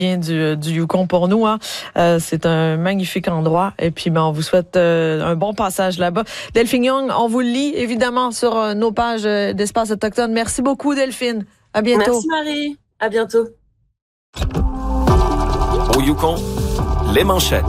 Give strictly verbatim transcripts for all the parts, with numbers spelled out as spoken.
vient du, du Yukon pour nous. Hein. Euh, c'est un magnifique endroit. Et puis, ben, on vous souhaite euh, un bon passage là-bas. Delphine Young, on vous le lit évidemment sur euh, nos pages euh, d'Espace Autochtone. Merci beaucoup, Delphine. À bientôt. Merci, Marie. À bientôt. Au Yukon, les manchettes.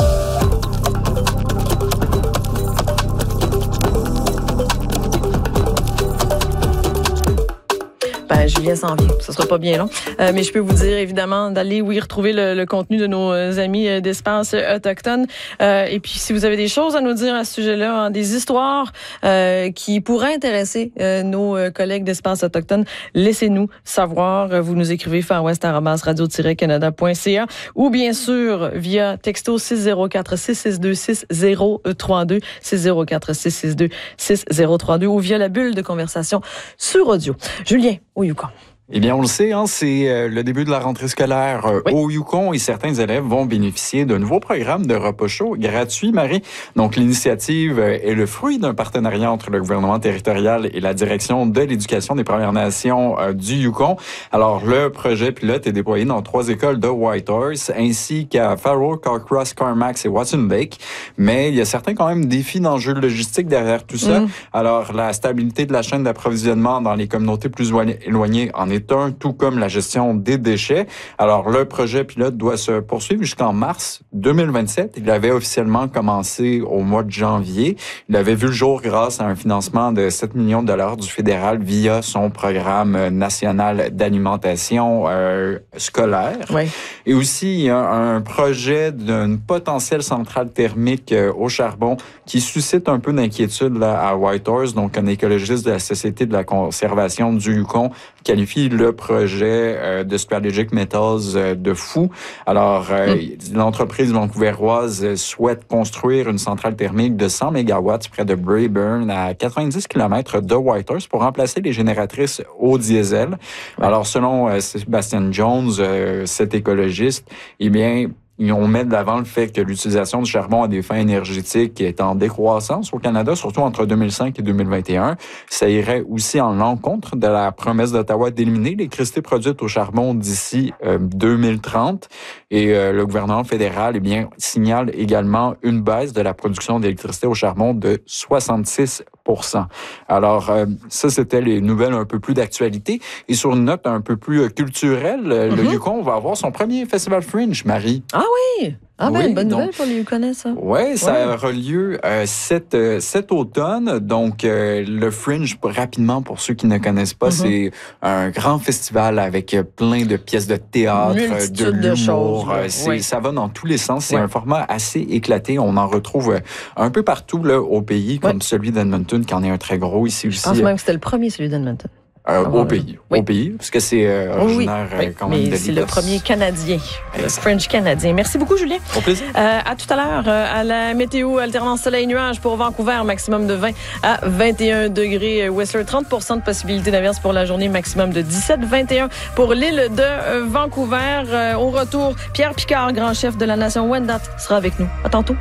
Ben, Julien s'en vient. Ce sera pas bien long. Euh, mais je peux vous dire, évidemment, d'aller, oui, retrouver le, le contenu de nos amis d'Espace Autochtone. Euh, et puis, si vous avez des choses à nous dire à ce sujet-là, hein, des histoires euh, qui pourraient intéresser euh, nos collègues d'Espace Autochtone, laissez-nous savoir. Vous nous écrivez far west arobase radio tiret canada point c a ou bien sûr via texto six zéro quatre six six deux six zéro trois deux, six zéro quatre six six deux six zéro trois deux ou via la bulle de conversation sur audio. Julien, au Yukon. Eh bien, on le sait, hein, c'est euh, le début de la rentrée scolaire euh, oui. au Yukon et certains élèves vont bénéficier d'un nouveau programme de repas chaud gratuit, Marie. Donc, l'initiative euh, est le fruit d'un partenariat entre le gouvernement territorial et la direction de l'éducation des Premières Nations euh, du Yukon. Alors, le projet pilote est déployé dans trois écoles de Whitehorse ainsi qu'à Faro, Carcross, Carmacks et Watson Lake. Mais il y a certains quand même défis d'enjeux logistiques derrière tout ça. Mm. Alors, la stabilité de la chaîne d'approvisionnement dans les communautés plus éloignées en est un, tout comme la gestion des déchets. Alors, le projet pilote doit se poursuivre jusqu'en mars deux mille vingt-sept. Il avait officiellement commencé au mois de janvier. Il avait vu le jour grâce à un financement de sept millions de dollars du fédéral via son programme national d'alimentation euh, scolaire. Oui. Et aussi, il y a un projet d'une potentielle centrale thermique euh, au charbon qui suscite un peu d'inquiétude là, à Whitehorse. Donc, un écologiste de la Société de la conservation du Yukon qualifie le projet euh, de Strategic Metals euh, de fou. Alors, euh, mm. l'entreprise vancouveroise souhaite construire une centrale thermique de cent mégawatts près de Braeburn, à quatre-vingt-dix kilomètres de Whitehorse, pour remplacer les génératrices au diesel. Ouais. Alors, selon euh, Sébastien Jones, euh, cet écologiste, eh bien, on met de l'avant le fait que l'utilisation du charbon à des fins énergétiques est en décroissance au Canada, surtout entre deux mille cinq et deux mille vingt et un. Ça irait aussi en l'encontre de la promesse d'Ottawa d'éliminer l'électricité produite au charbon d'ici euh, deux mille trente. Et euh, le gouvernement fédéral, eh bien, signale également une baisse de la production d'électricité au charbon de soixante-six pour cent. Alors, euh, ça, c'était les nouvelles un peu plus d'actualité. Et sur une note un peu plus culturelle, mm-hmm. le Yukon va avoir son premier festival Fringe, Marie. Ah oui! Ah ben, oui, une bonne donc, nouvelle pour les Yukonais, ça. Oui, ça ouais. aura lieu euh, cet, euh, cet automne. Donc, euh, le Fringe, rapidement, pour ceux qui ne connaissent pas, mm-hmm. c'est un grand festival avec plein de pièces de théâtre, de l'humour. De c'est, oui. Ça va dans tous les sens. C'est ouais. un format assez éclaté. On en retrouve un peu partout là, au pays, comme ouais. celui d'Edmonton, qui en est un très gros ici aussi. Je pense même que c'était le premier, celui d'Edmonton. Euh, au pays, oui. au pays, parce que c'est euh, originaire oui, oui. Euh, quand même de Mais c'est le premier canadien, le French canadien. Merci beaucoup, Julien. Au plaisir. Euh, à tout à l'heure, euh, à la météo, alternance soleil-nuage pour Vancouver, maximum de vingt à vingt et un degrés. Whistler, trente pour cent de possibilité d'averse pour la journée, maximum de dix-sept à vingt et un pour l'île de euh, Vancouver. Euh, au retour, Pierre Picard, grand chef de la nation Wendat, sera avec nous. À tantôt.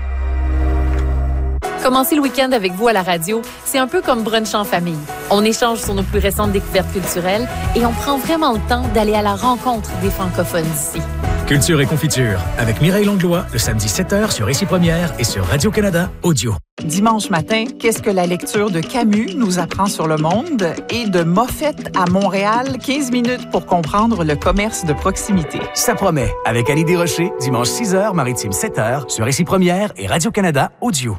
Commencer le week-end avec vous à la radio, c'est un peu comme brunch en famille. On échange sur nos plus récentes découvertes culturelles et on prend vraiment le temps d'aller à la rencontre des francophones d'ici. Culture et confiture, avec Mireille Langlois, le samedi sept heures sur Ici Première et sur Radio-Canada Audio. Dimanche matin, qu'est-ce que la lecture de Camus nous apprend sur le monde? Et de Moffett à Montréal, quinze minutes pour comprendre le commerce de proximité. Ça promet, avec Annie Desrochers, dimanche six heures, Maritime sept heures, sur Ici Première et Radio-Canada Audio.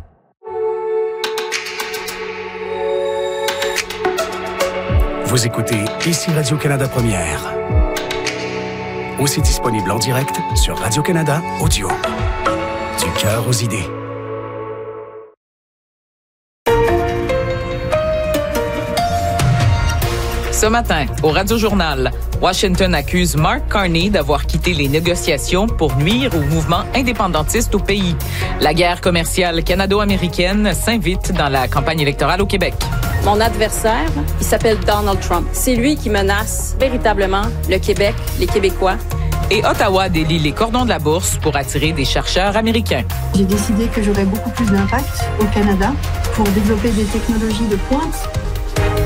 Vous écoutez Ici Radio-Canada Première. Aussi disponible en direct sur Radio-Canada Audio. Du cœur aux idées. Ce matin, au Radio-Journal, Washington accuse Mark Carney d'avoir quitté les négociations pour nuire au mouvement indépendantiste au pays. La guerre commerciale canado-américaine s'invite dans la campagne électorale au Québec. Mon adversaire, il s'appelle Donald Trump. C'est lui qui menace véritablement le Québec, les Québécois. Et Ottawa délie les cordons de la bourse pour attirer des chercheurs américains. J'ai décidé que j'aurais beaucoup plus d'impact au Canada pour développer des technologies de pointe